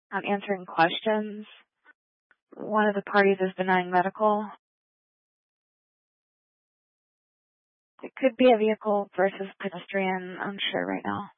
answering questions. One of the parties is denying medical. It could be a vehicle versus pedestrian, I'm sure right now.